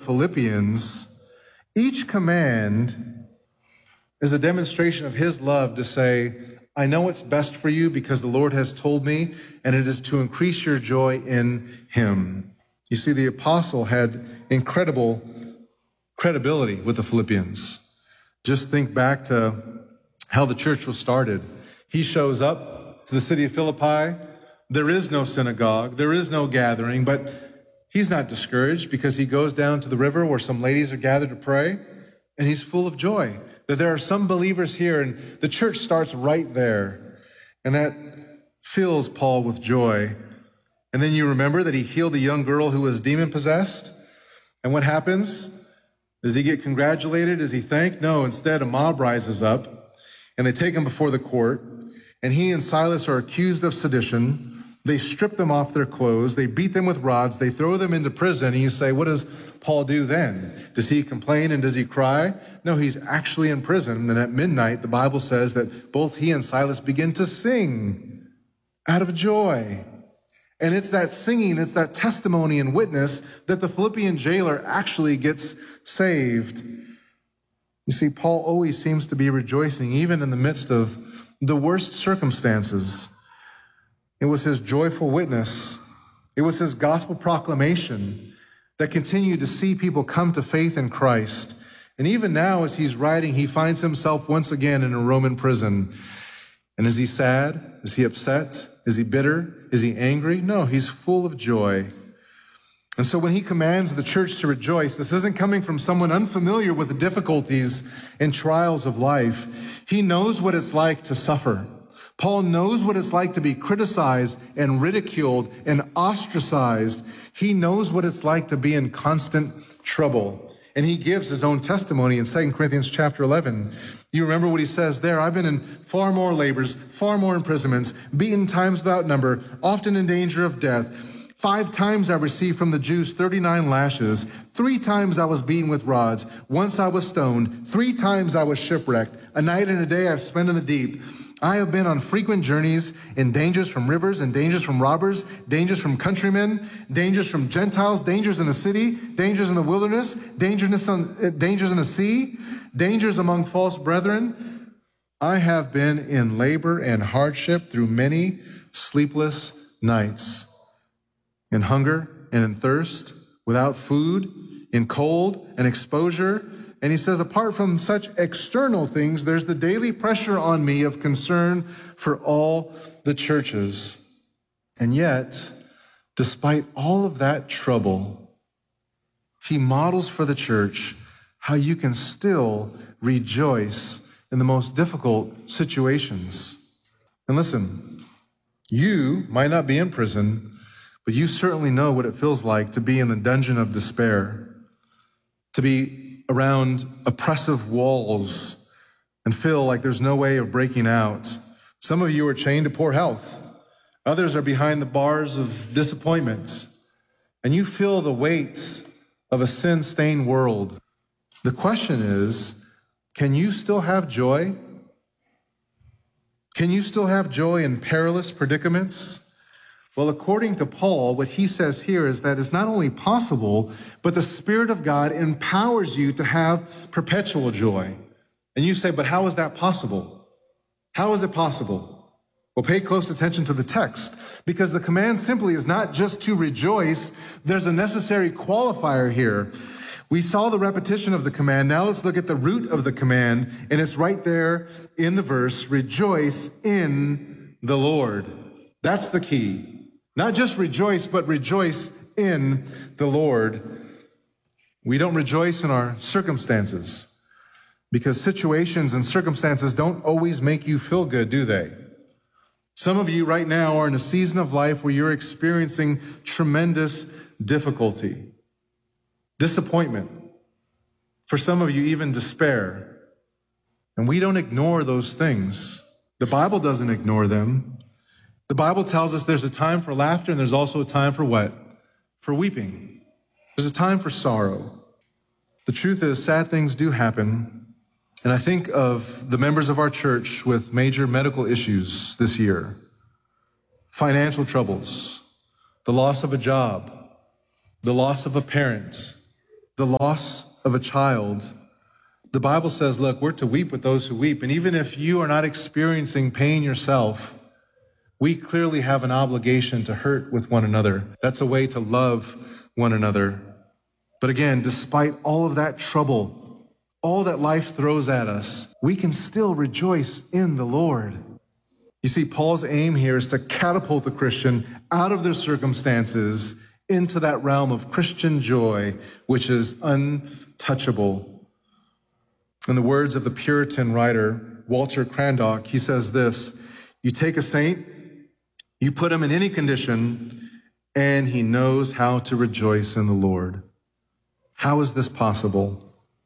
Philippians, each command is a demonstration of his love to say, I know what's best for you because the Lord has told me, and it is to increase your joy in him. You see, the apostle had incredible credibility with the Philippians. Just think back to how the church was started. He shows up to the city of Philippi. There is no synagogue. There is no gathering, but he's not discouraged because he goes down to the river where some ladies are gathered to pray, and he's full of joy that there are some believers here, and the church starts right there. And that fills Paul with joy. And then you remember that he healed a young girl who was demon-possessed. And what happens? Does he get congratulated? Is he thanked? No, instead a mob rises up, and they take him before the court, and he and Silas are accused of sedition. They strip them off their clothes. They beat them with rods. They throw them into prison. And you say, what does Paul do then? Does he complain and does he cry? No, he's actually in prison. And at midnight, the Bible says that both he and Silas begin to sing out of joy. And it's that singing, it's that testimony and witness that the Philippian jailer actually gets saved. You see, Paul always seems to be rejoicing, even in the midst of the worst circumstances. It was his joyful witness. It was his gospel proclamation that continued to see people come to faith in Christ. And even now, as he's writing, he finds himself once again in a Roman prison. And is he sad? Is he upset? Is he bitter? Is he angry? No, he's full of joy. And so when he commands the church to rejoice, this isn't coming from someone unfamiliar with the difficulties and trials of life. He knows what it's like to suffer. Paul knows what it's like to be criticized and ridiculed and ostracized. He knows what it's like to be in constant trouble. And he gives his own testimony in 2 Corinthians chapter 11. You remember what he says there? I've been in far more labors, far more imprisonments, beaten times without number, often in danger of death. 5 times I received from the Jews 39 lashes. 3 times I was beaten with rods. Once I was stoned. 3 times I was shipwrecked. A night and a day I've spent in the deep. I have been on frequent journeys in dangers from rivers and dangers from robbers, dangers from countrymen, dangers from Gentiles, dangers in the city, dangers in the wilderness, dangers in the sea, dangers among false brethren. I have been in labor and hardship through many sleepless nights, in hunger and in thirst, without food, in cold and exposure. And he says, apart from such external things, there's the daily pressure on me of concern for all the churches. And yet, despite all of that trouble, he models for the church how you can still rejoice in the most difficult situations. And listen, you might not be in prison, but you certainly know what it feels like to be in the dungeon of despair, to be around oppressive walls and feel like there's no way of breaking out. Some of you are chained to poor health. Others are behind the bars of disappointment. And you feel the weight of a sin-stained world. The question is, can you still have joy? Can you still have joy in perilous predicaments? Well, according to Paul, what he says here is that it's not only possible, but the Spirit of God empowers you to have perpetual joy. And you say, but how is that possible? How is it possible? Well, pay close attention to the text, because the command simply is not just to rejoice. There's a necessary qualifier here. We saw the repetition of the command. Now let's look at the root of the command, and it's right there in the verse, rejoice in the Lord. That's the key. Not just rejoice, but rejoice in the Lord. We don't rejoice in our circumstances because situations and circumstances don't always make you feel good, do they? Some of you right now are in a season of life where you're experiencing tremendous difficulty, disappointment. For some of you, even despair. And we don't ignore those things. The Bible doesn't ignore them. The Bible tells us there's a time for laughter and there's also a time for what? For weeping. There's a time for sorrow. The truth is, sad things do happen. And I think of the members of our church with major medical issues this year, financial troubles, the loss of a job, the loss of a parent, the loss of a child, the Bible says, look, we're to weep with those who weep. And even if you are not experiencing pain yourself, we clearly have an obligation to hurt with one another. That's a way to love one another. But again, despite all of that trouble, all that life throws at us, we can still rejoice in the Lord. You see, Paul's aim here is to catapult the Christian out of their circumstances into that realm of Christian joy, which is untouchable. In the words of the Puritan writer, Walter Crandock, he says this: you take a saint, you put him in any condition, and he knows how to rejoice in the Lord. How is this possible?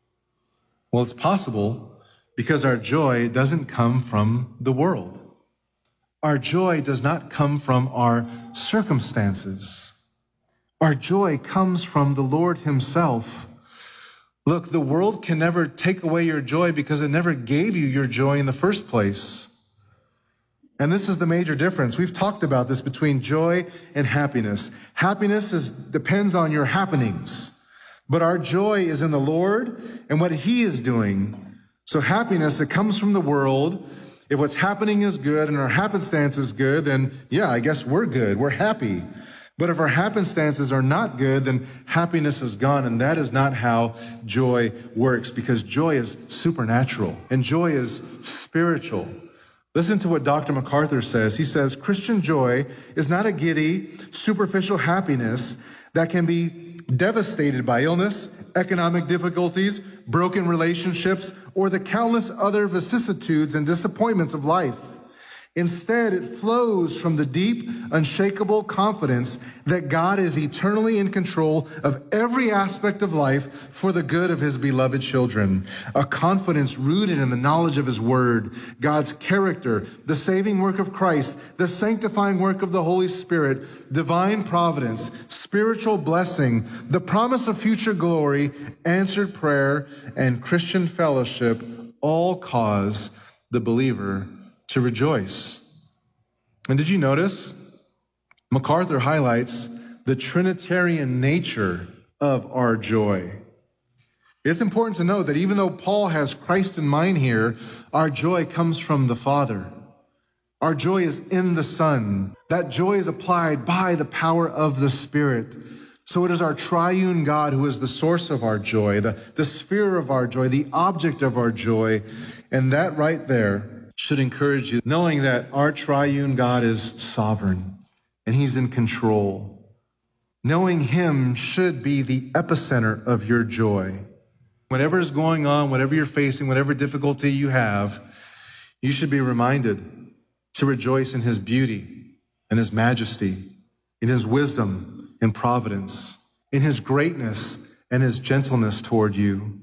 Well, it's possible because our joy doesn't come from the world. Our joy does not come from our circumstances. Our joy comes from the Lord himself. Look, the world can never take away your joy because it never gave you your joy in the first place. And this is the major difference. We've talked about this between joy and happiness. Happiness depends on your happenings, but our joy is in the Lord and what he is doing. So happiness, it comes from the world. If what's happening is good and our happenstance is good, then yeah, I guess we're good. We're happy. But if our happenstances are not good, then happiness is gone. And that is not how joy works, because joy is supernatural and joy is spiritual. Listen to what Dr. MacArthur says. He says, Christian joy is not a giddy, superficial happiness that can be devastated by illness, economic difficulties, broken relationships, or the countless other vicissitudes and disappointments of life. Instead, it flows from the deep, unshakable confidence that God is eternally in control of every aspect of life for the good of his beloved children. A confidence rooted in the knowledge of his word, God's character, the saving work of Christ, the sanctifying work of the Holy Spirit, divine providence, spiritual blessing, the promise of future glory, answered prayer, and Christian fellowship all cause the believer to rejoice. And did you notice? MacArthur highlights the Trinitarian nature of our joy. It's important to note that even though Paul has Christ in mind here, our joy comes from the Father. Our joy is in the Son. That joy is applied by the power of the Spirit. So it is our triune God who is the source of our joy, the sphere of our joy, the object of our joy. And that right there should encourage you, knowing that our triune God is sovereign and he's in control. Knowing him should be the epicenter of your joy. Whatever is going on, whatever you're facing, whatever difficulty you have, you should be reminded to rejoice in his beauty and his majesty, in his wisdom and providence, in his greatness and his gentleness toward you.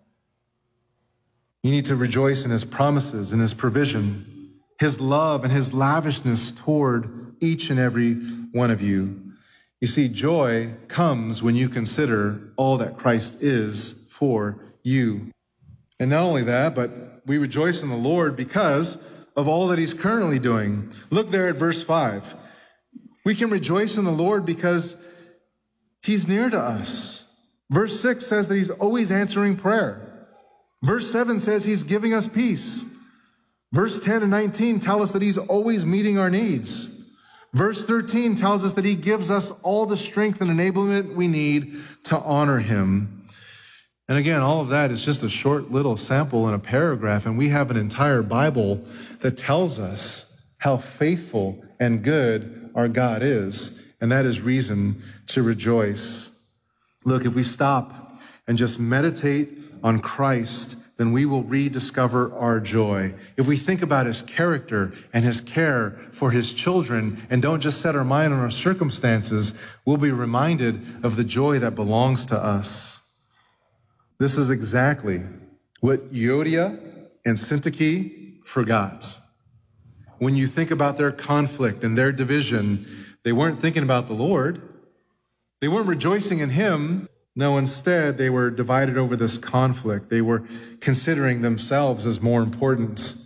You need to rejoice in his promises and his provision, his love and his lavishness toward each and every one of you. You see, joy comes when you consider all that Christ is for you. And not only that, but we rejoice in the Lord because of all that he's currently doing. Look there at verse 5. We can rejoice in the Lord because he's near to us. Verse 6 says that he's always answering prayer. Verse 7 says he's giving us peace. Verse 10 and 19 tell us that he's always meeting our needs. Verse 13 tells us that he gives us all the strength and enablement we need to honor him. And again, all of that is just a short little sample in a paragraph, and we have an entire Bible that tells us how faithful and good our God is, and that is reason to rejoice. Look, if we stop and just meditate on Christ, then we will rediscover our joy. If we think about his character and his care for his children and don't just set our mind on our circumstances, we'll be reminded of the joy that belongs to us. This is exactly what Euodia and Syntyche forgot. When you think about their conflict and their division, they weren't thinking about the Lord. They weren't rejoicing in him. No, instead, they were divided over this conflict. They were considering themselves as more important.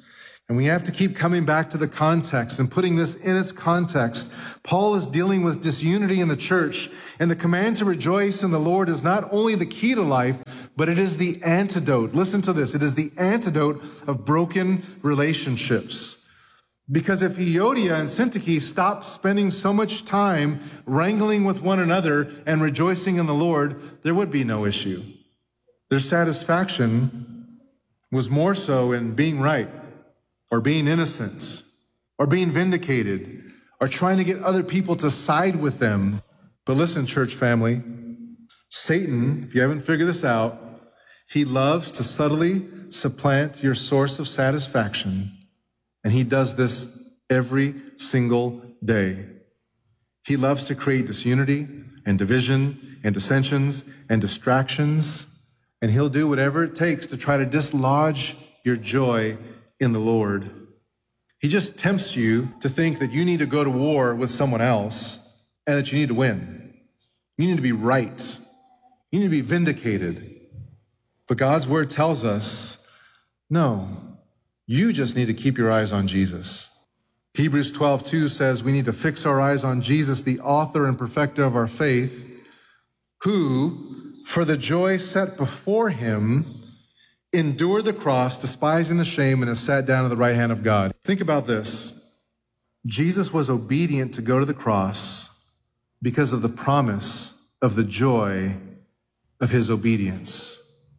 And we have to keep coming back to the context and putting this in its context. Paul is dealing with disunity in the church, and the command to rejoice in the Lord is not only the key to life, but it is the antidote. Listen to this. It is the antidote of broken relationships. Because if Euodia and Syntyche stopped spending so much time wrangling with one another and rejoicing in the Lord, there would be no issue. Their satisfaction was more so in being right, or being innocent, or being vindicated, or trying to get other people to side with them. But listen, church family, Satan, if you haven't figured this out, he loves to subtly supplant your source of satisfaction. And he does this every single day. He loves to create disunity and division and dissensions and distractions. And he'll do whatever it takes to try to dislodge your joy in the Lord. He just tempts you to think that you need to go to war with someone else and that you need to win. You need to be right. You need to be vindicated. But God's word tells us, no, you just need to keep your eyes on Jesus. Hebrews 12:2 says we need to fix our eyes on Jesus, the author and perfecter of our faith, who, for the joy set before him, endured the cross, despising the shame, and has sat down at the right hand of God. Think about this. Jesus was obedient to go to the cross because of the promise of the joy of his obedience.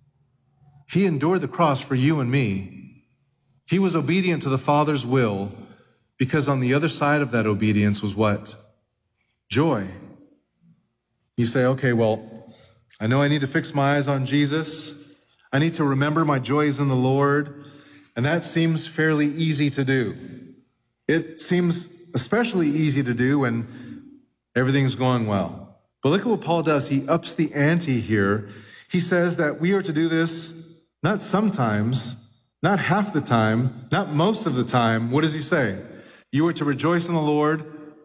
He endured the cross for you and me. He was obedient to the Father's will because on the other side of that obedience was what? Joy. You say, okay, well, I know I need to fix my eyes on Jesus. I need to remember my joy is in the Lord. And that seems fairly easy to do. It seems especially easy to do when everything's going well. But look at what Paul does. He ups the ante here. He says that we are to do this not sometimes, not half the time, not most of the time. What does he say? You are to rejoice in the Lord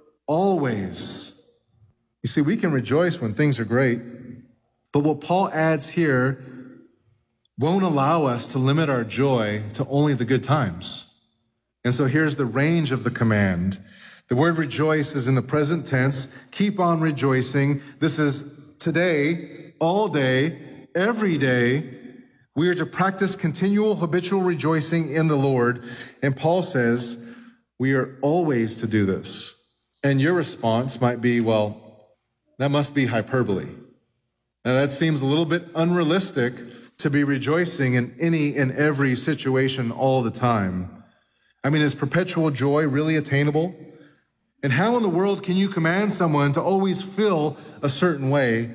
always. You see, we can rejoice when things are great. But what Paul adds here won't allow us to limit our joy to only the good times. And so here's the range of the command. The word rejoice is in the present tense. Keep on rejoicing. This is today, all day, every day. We are to practice continual habitual rejoicing in the Lord. And Paul says we are always to do this. And your response might be, well, that must be hyperbole. Now that seems a little bit unrealistic to be rejoicing in any and every situation all the time. I mean, is perpetual joy really attainable? And how in the world can you command someone to always feel a certain way?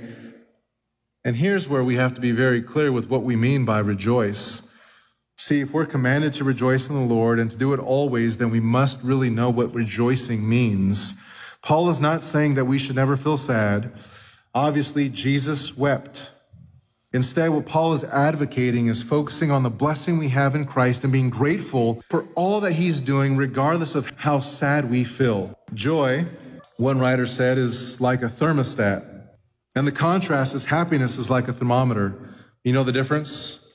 And here's where we have to be very clear with what we mean by rejoice. See, if we're commanded to rejoice in the Lord and to do it always, then we must really know what rejoicing means. Paul is not saying that we should never feel sad. Obviously, Jesus wept. Instead, what Paul is advocating is focusing on the blessing we have in Christ and being grateful for all that he's doing, regardless of how sad we feel. Joy, one writer said, is like a thermostat. And the contrast is happiness is like a thermometer. You know the difference?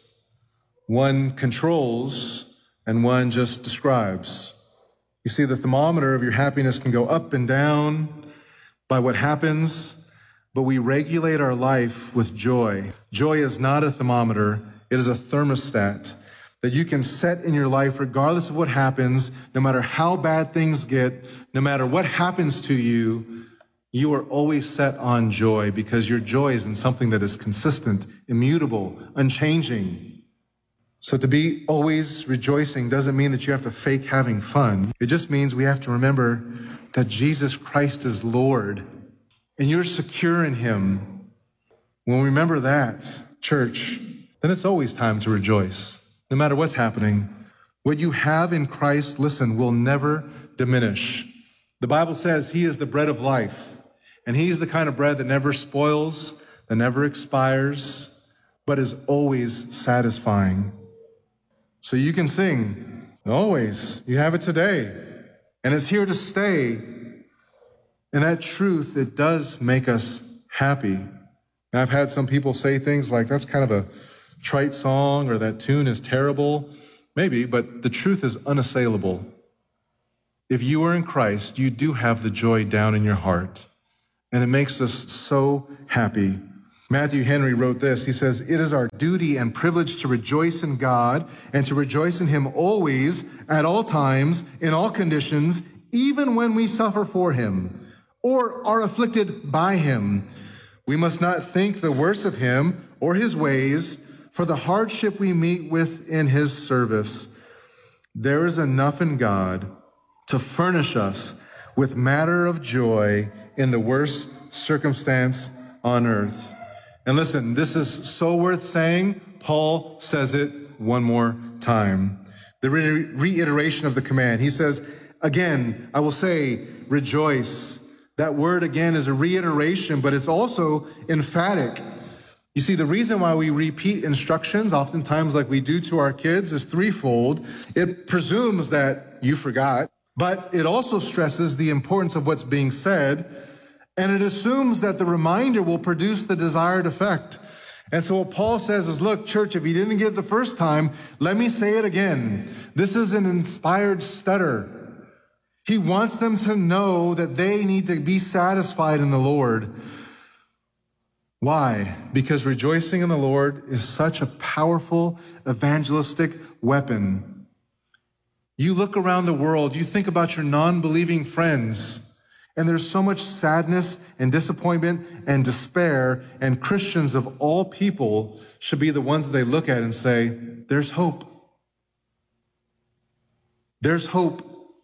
One controls and one just describes. You see, the thermometer of your happiness can go up and down by what happens, but we regulate our life with joy. Joy is not a thermometer. It is a thermostat that you can set in your life regardless of what happens, no matter how bad things get, no matter what happens to you, you are always set on joy because your joy is in something that is consistent, immutable, unchanging. So to be always rejoicing doesn't mean that you have to fake having fun. It just means we have to remember that Jesus Christ is Lord. And you're secure in him. When we remember that, church, then it's always time to rejoice, no matter what's happening. What you have in Christ, listen, will never diminish. The Bible says he is the bread of life, and he's the kind of bread that never spoils, that never expires, but is always satisfying. So you can sing, always. You have it today, and it's here to stay. And that truth, it does make us happy. And I've had some people say things like, that's kind of a trite song, or that tune is terrible. Maybe, but the truth is unassailable. If you are in Christ, you do have the joy down in your heart, and it makes us so happy. Matthew Henry wrote this. He says, "It is our duty and privilege to rejoice in God and to rejoice in Him always, at all times, in all conditions, even when we suffer for Him or are afflicted by Him. We must not think the worse of Him or His ways for the hardship we meet with in His service. There is enough in God to furnish us with matter of joy in the worst circumstance on earth." And listen, this is so worth saying. Paul says it one more time. The reiteration of the command. He says, again, I will say, rejoice. That word again is a reiteration, but it's also emphatic. You see, the reason why we repeat instructions, oftentimes like we do to our kids, is threefold. It presumes that you forgot, but it also stresses the importance of what's being said, and it assumes that the reminder will produce the desired effect. And so what Paul says is, look, church, if you didn't get it the first time, let me say it again. This is an inspired stutter. He wants them to know that they need to be satisfied in the Lord. Why? Because rejoicing in the Lord is such a powerful evangelistic weapon. You look around the world, you think about your non-believing friends, and there's so much sadness and disappointment and despair, and Christians of all people should be the ones that they look at and say, there's hope. There's hope.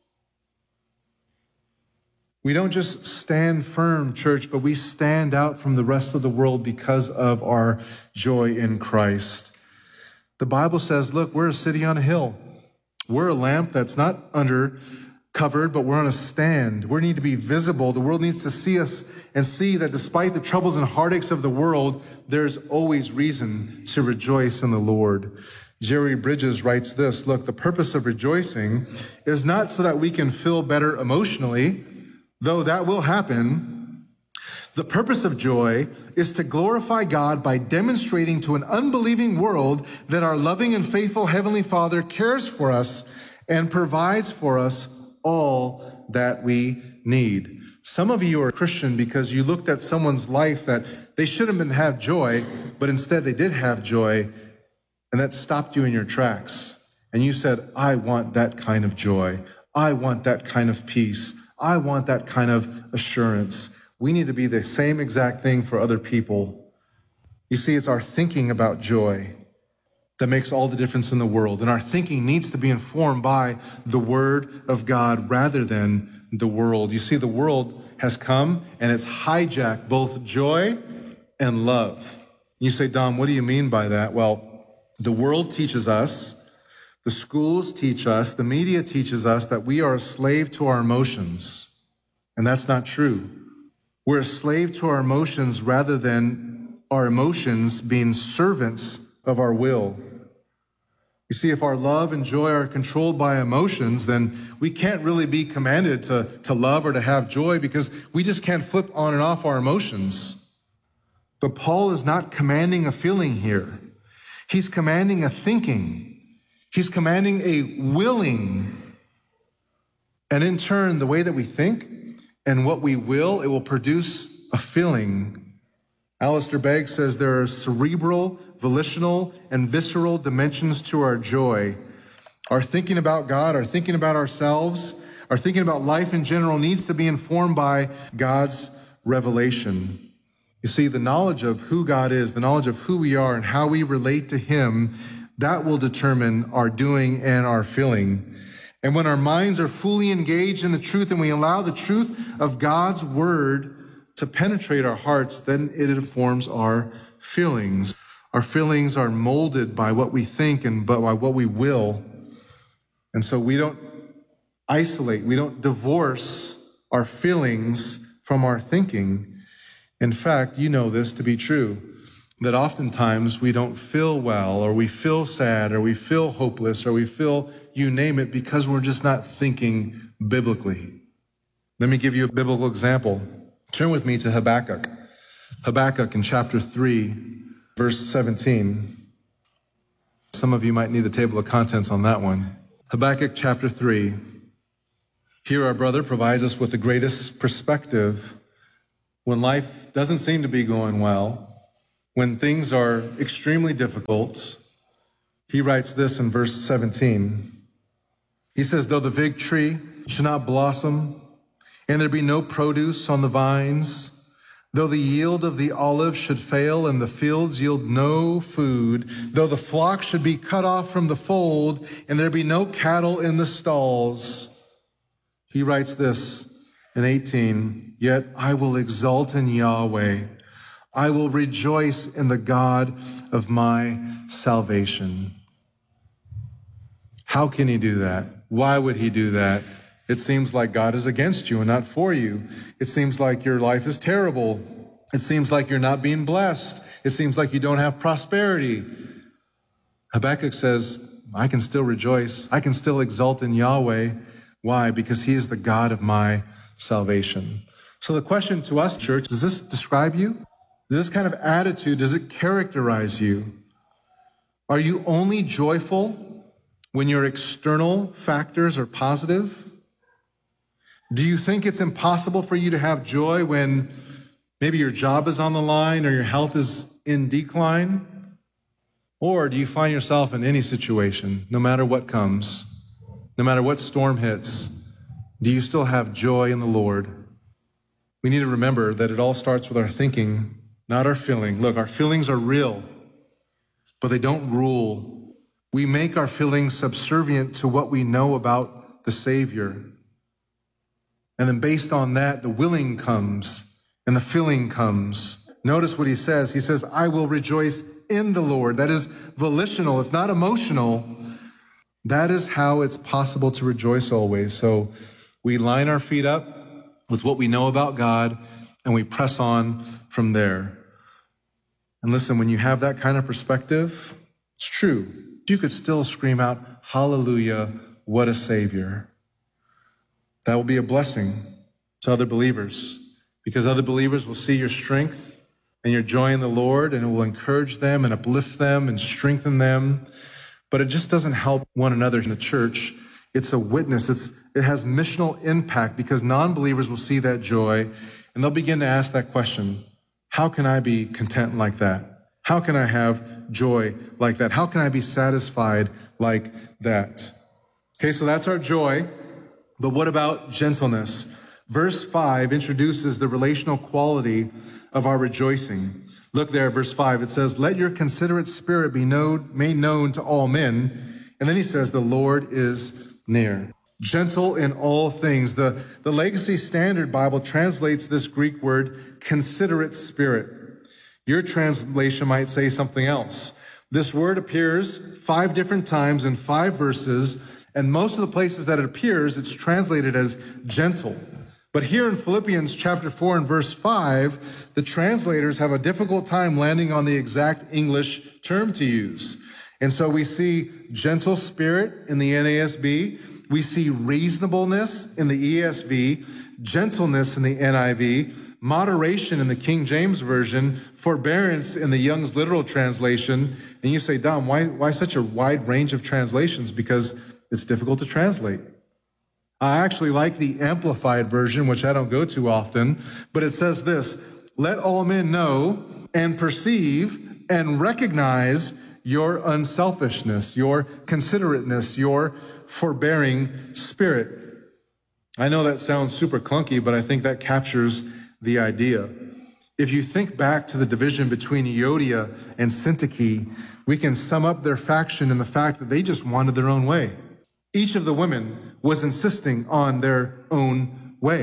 We don't just stand firm, church, but we stand out from the rest of the world because of our joy in Christ. The Bible says, look, we're a city on a hill. We're a lamp that's not covered, but we're on a stand. We need to be visible. The world needs to see us and see that despite the troubles and heartaches of the world, there's always reason to rejoice in the Lord. Jerry Bridges writes this, look, the purpose of rejoicing is not so that we can feel better emotionally, though that will happen. The purpose of joy is to glorify God by demonstrating to an unbelieving world that our loving and faithful Heavenly Father cares for us and provides for us all that we need. Some of you are Christian because you looked at someone's life that they shouldn't have joy, but instead they did have joy, and that stopped you in your tracks. And you said, I want that kind of joy. I want that kind of peace. I want that kind of assurance. We need to be the same exact thing for other people. You see, it's our thinking about joy that makes all the difference in the world. And our thinking needs to be informed by the Word of God rather than the world. You see, the world has come and it's hijacked both joy and love. You say, Dom, what do you mean by that? Well, the world teaches us, the schools teach us, the media teaches us that we are a slave to our emotions. And that's not true. We're a slave to our emotions rather than our emotions being servants of our will. You see, if our love and joy are controlled by emotions, then we can't really be commanded to love or to have joy because we just can't flip on and off our emotions. But Paul is not commanding a feeling here. He's commanding a thinking. He's commanding a willing. And in turn, the way that we think and what we will, it will produce a feeling. Alistair Begg says there are cerebral, volitional, and visceral dimensions to our joy. Our thinking about God, our thinking about ourselves, our thinking about life in general needs to be informed by God's revelation. You see, the knowledge of who God is, the knowledge of who we are and how we relate to Him, that will determine our doing and our feeling. And when our minds are fully engaged in the truth and we allow the truth of God's Word to penetrate our hearts, then it informs our feelings. Our feelings are molded by what we think and by what we will. And so we don't isolate, we don't divorce our feelings from our thinking. In fact, you know this to be true, that oftentimes we don't feel well, or we feel sad, or we feel hopeless, or we feel you name it, because we're just not thinking biblically. Let me give you a biblical example. Turn with me to Habakkuk. Habakkuk in chapter 3, verse 17. Some of you might need the table of contents on that one. Habakkuk chapter 3. Here our brother provides us with the greatest perspective when life doesn't seem to be going well, when things are extremely difficult. He writes this in verse 17. He says, though the fig tree should not blossom, and there be no produce on the vines, though the yield of the olive should fail, and the fields yield no food, though the flock should be cut off from the fold, and there be no cattle in the stalls. He writes this in 18, yet I will exult in Yahweh. I will rejoice in the God of my salvation. How can he do that? Why would he do that? It seems like God is against you and not for you. It seems like your life is terrible. It seems like you're not being blessed. It seems like you don't have prosperity. Habakkuk says, I can still rejoice. I can still exult in Yahweh. Why? Because he is the God of my salvation. So the question to us, church, does this describe you? Does this kind of attitude, does it characterize you? Are you only joyful when your external factors are positive? Do you think it's impossible for you to have joy when maybe your job is on the line or your health is in decline? Or do you find yourself in any situation, no matter what comes, no matter what storm hits, do you still have joy in the Lord? We need to remember that it all starts with our thinking, not our feeling. Look, our feelings are real, but they don't rule. We make our feelings subservient to what we know about the Savior. And then based on that, the willing comes and the feeling comes. Notice what he says. He says, I will rejoice in the Lord. That is volitional. It's not emotional. That is how it's possible to rejoice always. So we line our feet up with what we know about God and we press on from there. And listen, when you have that kind of perspective, it's true. You could still scream out, hallelujah, what a Savior. That will be a blessing to other believers because other believers will see your strength and your joy in the Lord, and it will encourage them and uplift them and strengthen them. But it just doesn't help one another in the church. It's a witness. It has missional impact because non-believers will see that joy and they'll begin to ask that question, how can I be content like that? How can I have joy like that? How can I be satisfied like that? Okay, so that's our joy. But what about gentleness? Verse 5 introduces the relational quality of our rejoicing. Look there, verse 5. It says, let your considerate spirit be made known to all men. And then he says, the Lord is near. Gentle in all things. The Legacy Standard Bible translates this Greek word, considerate spirit. Your translation might say something else. This word appears 5 different times in 5 verses, and most of the places that it appears, it's translated as gentle. But here in Philippians chapter 4 and verse 5, the translators have a difficult time landing on the exact English term to use. And so we see gentle spirit in the NASB, we see reasonableness in the ESV, gentleness in the NIV, moderation in the King James Version, forbearance in the Young's Literal Translation. And you say, Dom, why such a wide range of translations? Because it's difficult to translate. I actually like the Amplified Version, which I don't go to often, but it says this, let all men know and perceive and recognize your unselfishness, your considerateness, your forbearing spirit. I know that sounds super clunky, but I think that captures the idea. If you think back to the division between Euodia and Syntyche, we can sum up their faction in the fact that they just wanted their own way. Each of the women was insisting on their own way.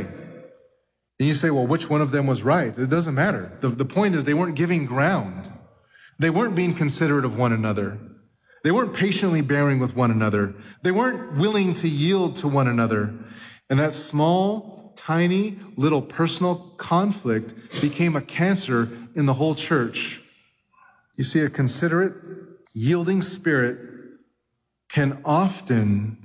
And you say, well, which one of them was right? It doesn't matter. The point is they weren't giving ground. They weren't being considerate of one another. They weren't patiently bearing with one another. They weren't willing to yield to one another. And that small, tiny, little personal conflict became a cancer in the whole church. You see, a considerate, yielding spirit can often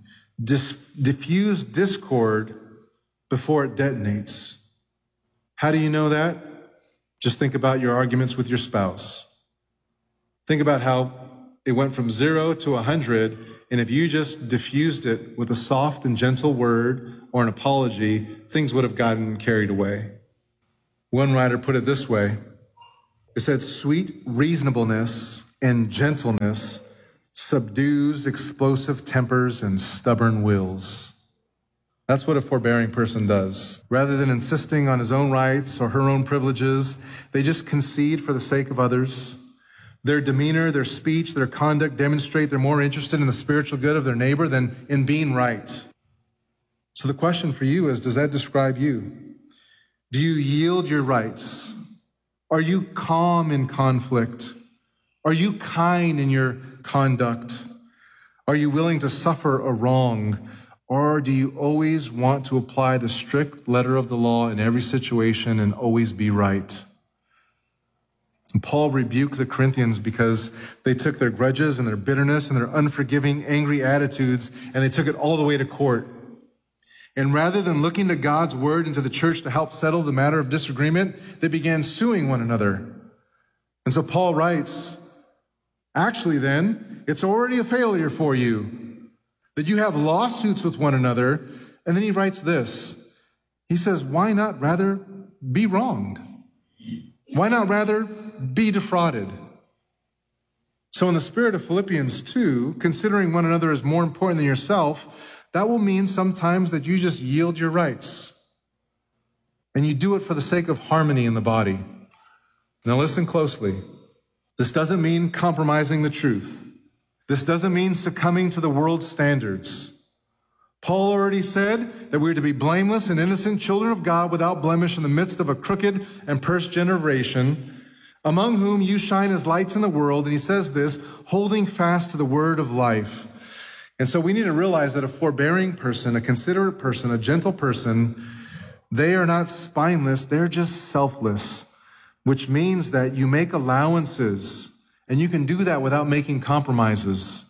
diffuse discord before it detonates. How do you know that? Just think about your arguments with your spouse. Think about how it went from 0 to 100, and if you just diffused it with a soft and gentle word or an apology, things would have gotten carried away. One writer put it this way. It said, sweet reasonableness and gentleness subdues explosive tempers and stubborn wills. That's what a forbearing person does. Rather than insisting on his own rights or her own privileges, they just concede for the sake of others. Their demeanor, their speech, their conduct demonstrate they're more interested in the spiritual good of their neighbor than in being right. So the question for you is, does that describe you? Do you yield your rights? Are you calm in conflict? Are you kind in your conduct? Are you willing to suffer a wrong? Or do you always want to apply the strict letter of the law in every situation and always be right? And Paul rebuked the Corinthians because they took their grudges and their bitterness and their unforgiving, angry attitudes, and they took it all the way to court. And rather than looking to God's word and to the church to help settle the matter of disagreement, they began suing one another. And so Paul writes, actually then, it's already a failure for you that you have lawsuits with one another. And then he writes this. He says, why not rather be wronged? Why not rather be defrauded? So in the spirit of Philippians 2, considering one another as more important than yourself, that will mean sometimes that you just yield your rights. And you do it for the sake of harmony in the body. Now listen closely. This doesn't mean compromising the truth. This doesn't mean succumbing to the world's standards. Paul already said that we're to be blameless and innocent children of God without blemish in the midst of a crooked and perverse generation, among whom you shine as lights in the world. And he says this, holding fast to the word of life. And so we need to realize that a forbearing person, a considerate person, a gentle person, they are not spineless, they're just selfless, which means that you make allowances, and you can do that without making compromises.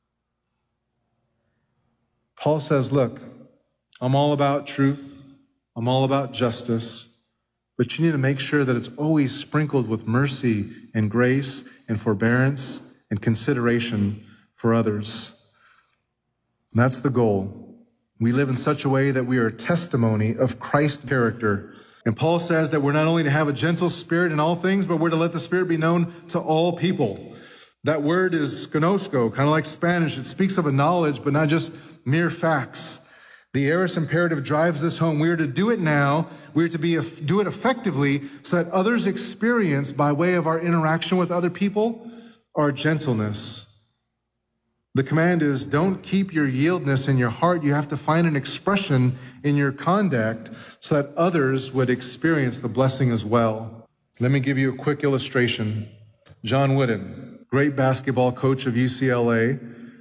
Paul says, look, I'm all about truth, I'm all about justice, but you need to make sure that it's always sprinkled with mercy and grace and forbearance and consideration for others. And that's the goal. We live in such a way that we are a testimony of Christ's character. And Paul says that we're not only to have a gentle spirit in all things, but we're to let the Spirit be known to all people. That word is gnosko, kind of like Spanish. It speaks of a knowledge, but not just mere facts. The aorist imperative drives this home. We are to do it now. We are to do it effectively so that others experience, by way of our interaction with other people, our gentleness. The command is, don't keep your yieldness in your heart. You have to find an expression in your conduct so that others would experience the blessing as well. Let me give you a quick illustration. John Wooden, great basketball coach of UCLA,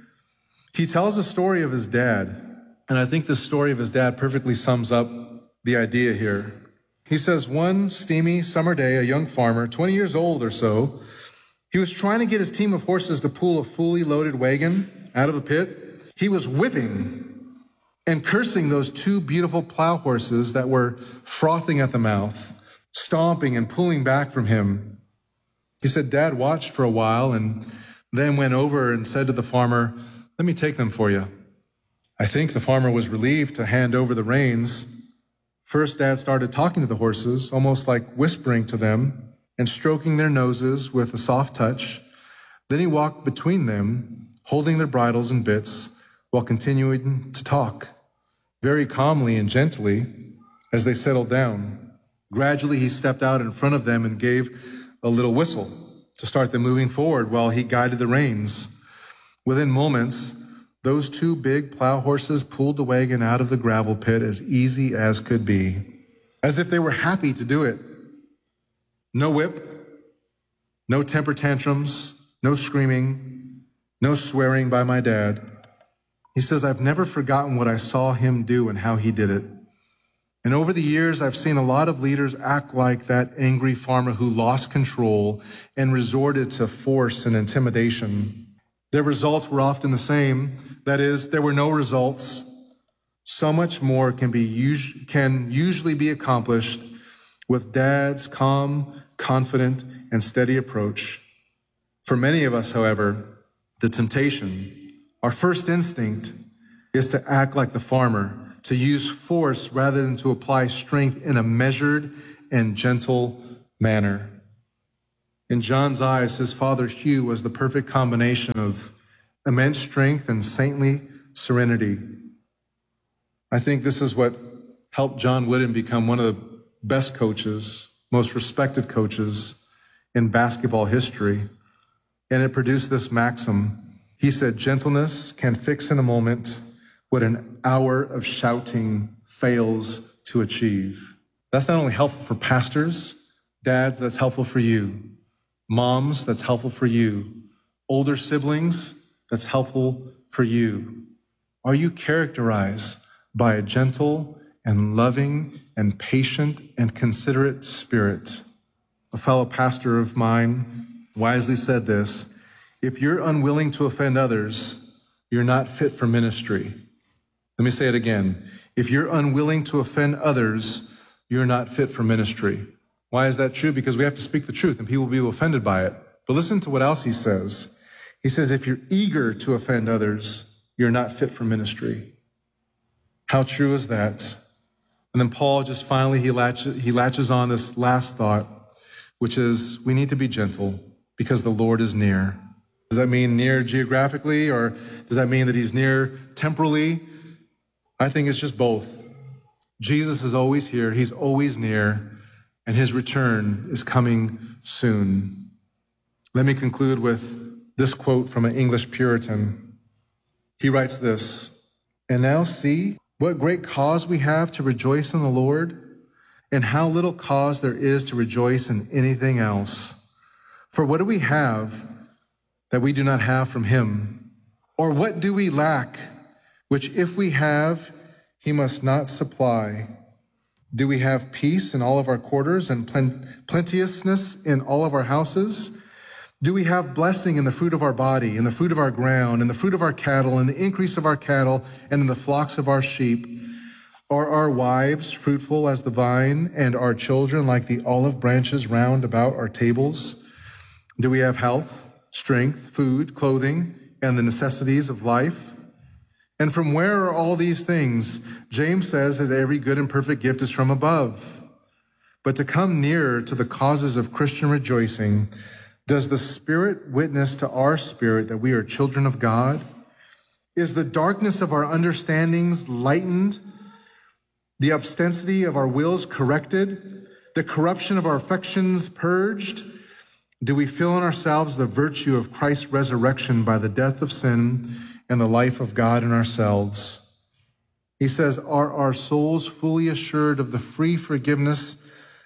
he tells a story of his dad. And I think the story of his dad perfectly sums up the idea here. He says, one steamy summer day, a young farmer, 20 years old or so, he was trying to get his team of horses to pull a fully loaded wagon out of a pit. He was whipping and cursing those two beautiful plow horses that were frothing at the mouth, stomping and pulling back from him. He said, Dad watched for a while and then went over and said to the farmer, let me take them for you. I think the farmer was relieved to hand over the reins. First, Dad started talking to the horses, almost like whispering to them and stroking their noses with a soft touch. Then he walked between them, holding their bridles and bits, while continuing to talk, very calmly and gently as they settled down. Gradually, he stepped out in front of them and gave a little whistle to start them moving forward while he guided the reins. Within moments, those two big plow horses pulled the wagon out of the gravel pit as easy as could be, as if they were happy to do it. No whip, no temper tantrums, no screaming, no swearing by my dad. He says, I've never forgotten what I saw him do and how he did it. And over the years, I've seen a lot of leaders act like that angry farmer who lost control and resorted to force and intimidation. Their results were often the same. That is, there were no results. So much more can usually be accomplished with Dad's calm, confident, and steady approach. For many of us, however, the temptation, our first instinct is to act like the farmer, to use force rather than to apply strength in a measured and gentle manner. In John's eyes, his father Hugh was the perfect combination of immense strength and saintly serenity. I think this is what helped John Wooden become one of the best coaches, most respected coaches in basketball history. And it produced this maxim. He said, gentleness can fix in a moment what an hour of shouting fails to achieve. That's not only helpful for pastors, dads, that's helpful for you. Moms, that's helpful for you. Older siblings, that's helpful for you. Are you characterized by a gentle and loving and patient and considerate spirit? A fellow pastor of mine wisely said this: if you're unwilling to offend others, you're not fit for ministry. Let me say it again. If you're unwilling to offend others, you're not fit for ministry. Why is that true? Because we have to speak the truth and people will be offended by it. But listen to what else he says. He says, if you're eager to offend others, you're not fit for ministry. How true is that? And then Paul just finally, he latches on this last thought, which is we need to be gentle because the Lord is near. Does that mean near geographically, or does that mean that he's near temporally? I think it's just both. Jesus is always here. He's always near. And his return is coming soon. Let me conclude with this quote from an English Puritan. He writes this: and now see what great cause we have to rejoice in the Lord, and how little cause there is to rejoice in anything else. For what do we have that we do not have from him? Or what do we lack, which if we have, he must not supply? Do we have peace in all of our quarters and plenteousness in all of our houses? Do we have blessing in the fruit of our body, in the fruit of our ground, in the fruit of our cattle, in the increase of our cattle, and in the flocks of our sheep? Are our wives fruitful as the vine, and our children like the olive branches round about our tables? Do we have health, strength, food, clothing, and the necessities of life? And from where are all these things? James says that every good and perfect gift is from above. But to come nearer to the causes of Christian rejoicing, does the Spirit witness to our spirit that we are children of God? Is the darkness of our understandings lightened? The obscenity of our wills corrected? The corruption of our affections purged? Do we feel in ourselves the virtue of Christ's resurrection by the death of sin and the life of God in ourselves? He says, are our souls fully assured of the free forgiveness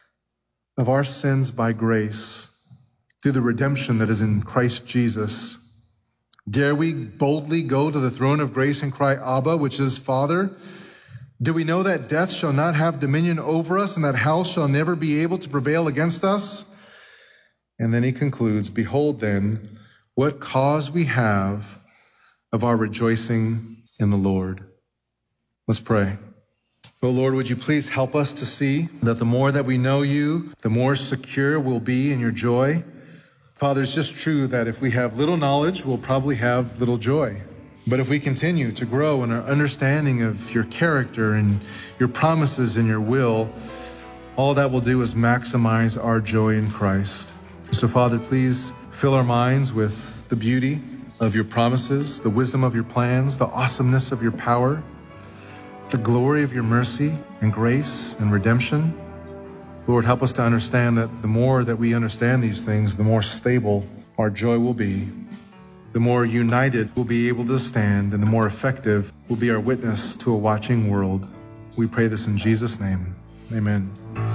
of our sins by grace through the redemption that is in Christ Jesus? Dare we boldly go to the throne of grace and cry, Abba, which is Father? Do we know that death shall not have dominion over us and that hell shall never be able to prevail against us? And then he concludes, behold then, what cause we have of our rejoicing in the Lord. Let's pray. Oh Lord, would you please help us to see that the more that we know you, the more secure we'll be in your joy. Father, it's just true that if we have little knowledge, we'll probably have little joy. But if we continue to grow in our understanding of your character and your promises and your will, all that will do is maximize our joy in Christ. So Father, please fill our minds with the beauty of your promises, the wisdom of your plans, the awesomeness of your power, the glory of your mercy and grace and redemption. Lord, help us to understand that the more that we understand these things, the more stable our joy will be, the more united we'll be able to stand, and the more effective will be our witness to a watching world. We pray this in Jesus' name. Amen.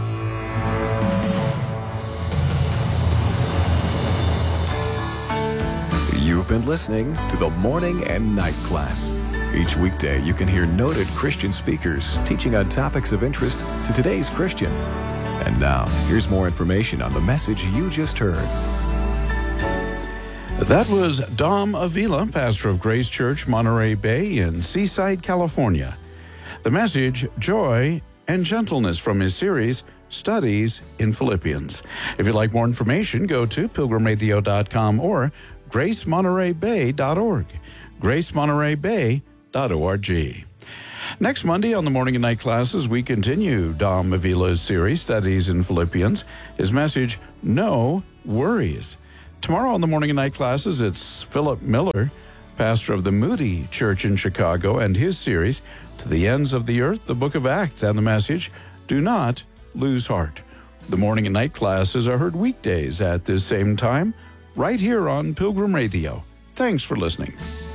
You've been listening to the Morning and Night Class. Each weekday, you can hear noted Christian speakers teaching on topics of interest to today's Christian. And now, here's more information on the message you just heard. That was Dom Avila, pastor of Grace Church, Monterey Bay in Seaside, California. The message, joy and gentleness, from his series, Studies in Philippians. If you'd like more information, go to pilgrimradio.com or gracemontereybay.org. gracemontereybay.org. Next Monday on the Morning and Night classes, we continue Dom Avila's series, Studies in Philippians. His message, No Worries. Tomorrow on the Morning and Night classes, it's Philip Miller, pastor of the Moody Church in Chicago, and his series, To the Ends of the Earth, the Book of Acts, and the message, Do Not Lose Heart. The Morning and Night classes are heard weekdays at this same time, right here on Pilgrim Radio. Thanks for listening.